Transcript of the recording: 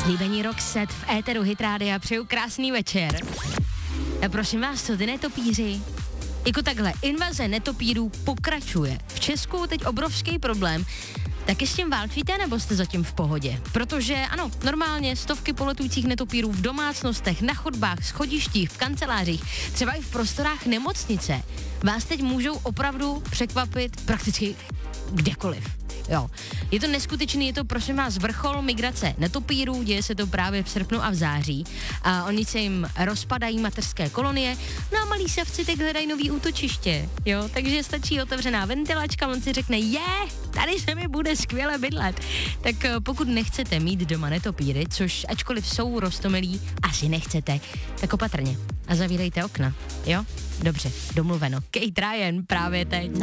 Slíbení Roxette v éteru Hit Rádia, přeju krásný večer. A prosím vás, co ty netopíři? Jako takhle, invaze netopírů pokračuje. V Česku teď obrovský problém. Taky s tím válčíte, nebo jste zatím v pohodě? Protože ano, normálně stovky poletujících netopírů v domácnostech, na chodbách, schodištích, v kancelářích, třeba i v prostorách nemocnice vás teď můžou opravdu překvapit prakticky kdekoliv. Jo, je to neskutečný, je to prosím vás vrchol migrace netopírů, děje se to právě v srpnu a v září a oni se jim rozpadají mateřské kolonie, no a malí savci teď hledají nový útočiště, jo, takže stačí otevřená ventilačka, on si řekne, tady se mi bude skvěle bydlet. Tak pokud nechcete mít doma netopíry, což ačkoliv jsou roztomilí, asi nechcete, tak opatrně a zavírejte okna, jo? Dobře, domluveno. Kate Ryan právě teď.